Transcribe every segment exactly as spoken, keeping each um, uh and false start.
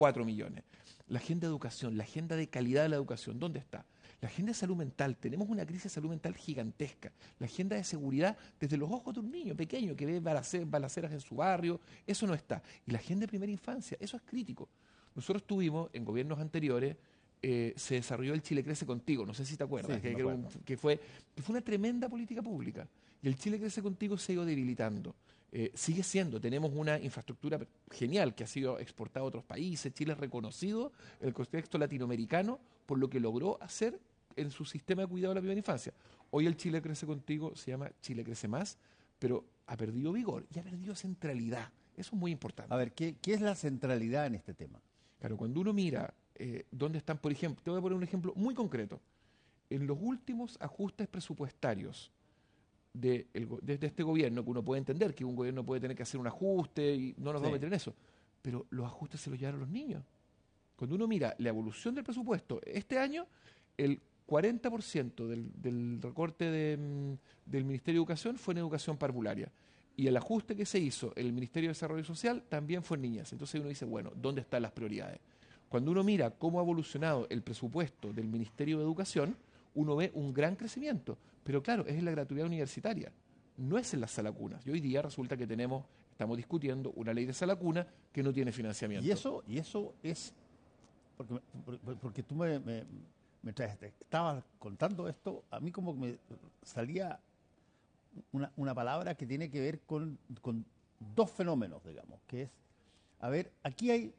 cuatro millones. La agenda de educación, la agenda de calidad de la educación, ¿dónde está? La agenda de salud mental, tenemos una crisis de salud mental gigantesca. La agenda de seguridad, desde los ojos de un niño pequeño que ve balace- balaceras en su barrio, eso no está. Y la agenda de primera infancia, eso es crítico. Nosotros tuvimos, en gobiernos anteriores, eh, se desarrolló el Chile Crece Contigo, no sé si te acuerdas, Sí, que, me que era un- acuerdo. que fue, que fue una tremenda política pública. Y el Chile Crece Contigo se ha ido debilitando. Eh, sigue siendo, tenemos una infraestructura genial que ha sido exportada a otros países. Chile es reconocido en el contexto latinoamericano por lo que logró hacer en su sistema de cuidado de la primera infancia. Hoy el Chile Crece Contigo se llama Chile Crece Más, pero ha perdido vigor y ha perdido centralidad. Eso es muy importante. A ver, ¿qué, qué es la centralidad en este tema? Claro, cuando uno mira eh, dónde están, por ejemplo, te voy a poner un ejemplo muy concreto. En los últimos ajustes presupuestarios de, el go- de- de este gobierno, que uno puede entender que un gobierno puede tener que hacer un ajuste y no nos vamos a Sí. meter en eso, pero los ajustes se los llevaron los niños. Cuando uno mira la evolución del presupuesto, este año el cuarenta por ciento del, del recorte de, mm, del Ministerio de Educación fue en educación parvularia. Y el ajuste que se hizo en el Ministerio de Desarrollo Social también fue en niñas. Entonces uno dice, bueno, ¿dónde están las prioridades? Cuando uno mira cómo ha evolucionado el presupuesto del Ministerio de Educación, uno ve un gran crecimiento. Pero claro, es en la gratuidad universitaria, no es en las salacunas. Y hoy día resulta que tenemos, estamos discutiendo una ley de salacuna que no tiene Y financiamiento. eso, y eso es, porque, me- por- porque tú me, me- mientras te estabas contando esto, a mí como que me salía una, una palabra que tiene que ver con, con dos fenómenos, digamos, que es, a ver, aquí hay,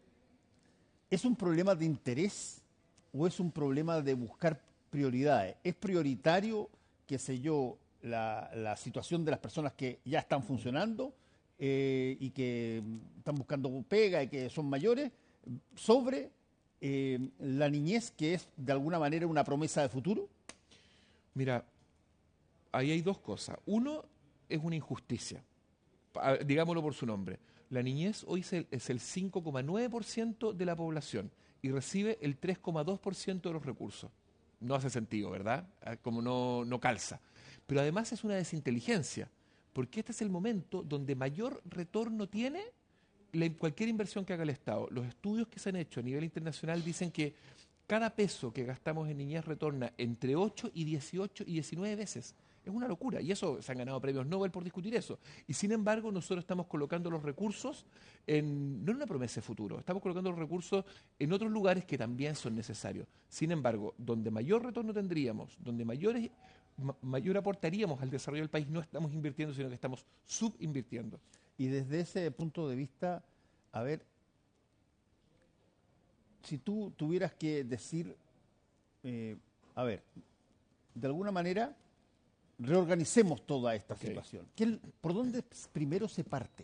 ¿es un problema de interés o es un problema de buscar prioridades? ¿Es prioritario, qué sé yo, la, la situación de las personas que ya están funcionando eh, y que mm, están buscando pega y que son mayores sobre eh, la niñez, que es de alguna manera una promesa de futuro? Mira, ahí hay dos cosas. Uno es una injusticia, pa- digámoslo por su nombre. La niñez hoy es el, es el cinco coma nueve por ciento de la población y recibe el tres coma dos por ciento de los recursos. No hace sentido, ¿verdad? Ah, Como no, no calza. Pero además es una desinteligencia, porque este es el momento donde mayor retorno tiene la- cualquier inversión que haga el Estado. Los estudios que se han hecho a nivel internacional dicen que cada peso que gastamos en niñez retorna entre ocho y dieciocho y diecinueve veces. Es una locura. Y eso se han ganado premios Nobel por discutir eso. Y sin embargo, nosotros estamos colocando los recursos en, no en una promesa de futuro, estamos colocando los recursos en otros lugares que también son necesarios. Sin embargo, donde mayor retorno tendríamos, donde mayores, ma- mayor aportaríamos al desarrollo del país, no estamos invirtiendo, sino que estamos subinvirtiendo. Y desde ese punto de vista, a ver, si tú tuvieras que decir, eh, a ver, de alguna manera reorganicemos toda esta Ok. situación. ¿Qué- ¿Por dónde primero se parte?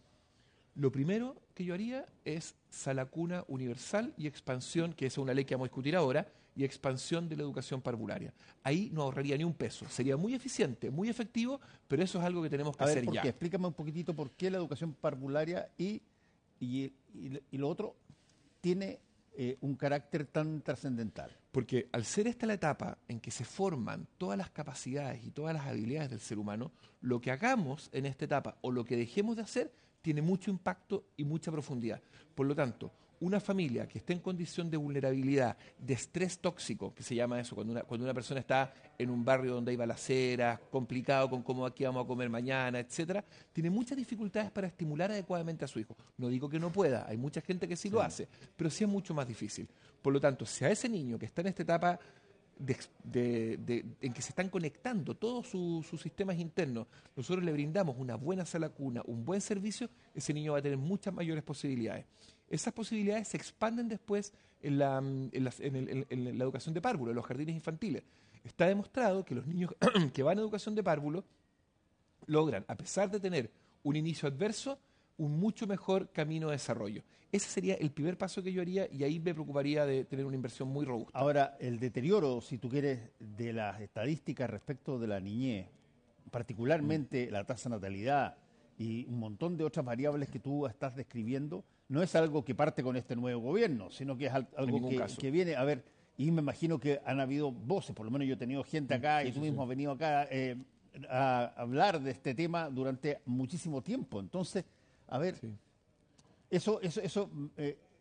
Lo primero que yo haría es salacuna universal y expansión, que es una ley que vamos a discutir ahora, y expansión de la educación parvularia. Ahí no ahorraría ni un peso. Sería muy eficiente, muy efectivo, pero eso es algo que tenemos que A ver, hacer ¿por qué? ya. Explícame un poquitito por qué la educación parvularia y, y, y- y lo otro tiene eh, un carácter tan trascendental. Porque al ser esta la etapa en que se forman todas las capacidades y todas las habilidades del ser humano, lo que hagamos en esta etapa o lo que dejemos de hacer tiene mucho impacto y mucha profundidad. Por lo tanto, una familia que esté en condición de vulnerabilidad, de estrés tóxico, que se llama eso, cuando una, cuando una persona está en un barrio donde hay balaceras, complicado con cómo aquí vamos a comer mañana, etcétera, tiene muchas dificultades para estimular adecuadamente a su hijo. No digo que no pueda, hay mucha gente que sí lo Sí. hace, pero sí es mucho más difícil. Por lo tanto, si a ese niño que está en esta etapa de, de- de- en que se están conectando todos su- sus sistemas internos, nosotros le brindamos una buena sala cuna, un buen servicio, ese niño va a tener muchas mayores posibilidades. Esas posibilidades se expanden después en la, mm, en las- en el- en- en la educación de párvulo, en los jardines infantiles. Está demostrado que los niños que van a educación de párvulo logran, a pesar de tener un inicio adverso, un mucho mejor camino de desarrollo. Ese sería el primer paso que yo haría y ahí me preocuparía de tener una inversión muy robusta. Ahora, el deterioro, si tú quieres, de las estadísticas respecto de la niñez, particularmente la tasa de natalidad y un montón de otras variables que tú estás describiendo, no es algo que parte con este nuevo gobierno, sino que es al- algo ningún que, caso. que viene, a ver, y me imagino que han habido voces, por lo menos yo he tenido gente acá Sí, y tú sí, mismo sí. has venido acá eh, a hablar de este tema durante muchísimo tiempo. Entonces, a ver, Sí. eso, eso, eso, eh,